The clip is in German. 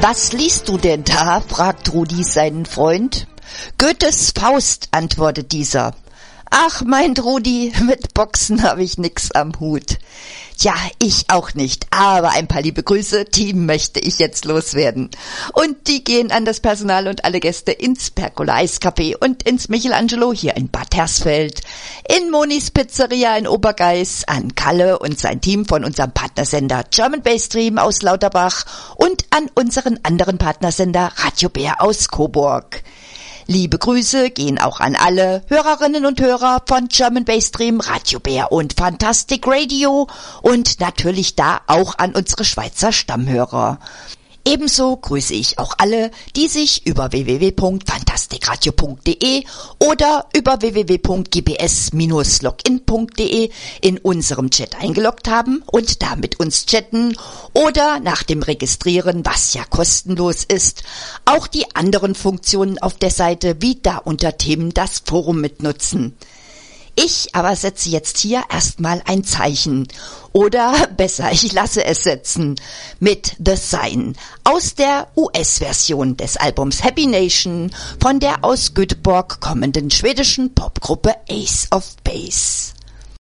Was liest du denn da? Fragt Rudi seinen Freund. Goethes Faust, antwortet dieser. Ach, meint Rudi, mit Boxen habe ich nix am Hut. Tja, ich auch nicht, aber ein paar liebe Grüße, die möchte ich jetzt loswerden. Und die gehen an das Personal und alle Gäste ins Pergola Eiscafé und ins Michelangelo hier in Bad Hersfeld, in Monis Pizzeria in Obergeiß, an Kalle und sein Team von unserem Partnersender German Bass Stream aus Lauterbach und an unseren anderen Partnersender Radio Bär aus Coburg. Liebe Grüße gehen auch an alle Hörerinnen und Hörer von German Bass Stream, Radio Bär und Fantastic Radio und natürlich da auch an unsere Schweizer Stammhörer. Ebenso grüße ich auch alle, die sich über www.fantastikradio.de oder über www.gbs-login.de in unserem Chat eingeloggt haben und da mit uns chatten oder nach dem Registrieren, was ja kostenlos ist, auch die anderen Funktionen auf der Seite wie da unter Themen das Forum mitnutzen. Ich aber setze jetzt hier erstmal ein Zeichen. Oder besser, ich lasse es setzen. Mit The Sign. Aus der US-Version des Albums Happy Nation von der aus Göteborg kommenden schwedischen Popgruppe Ace of Base.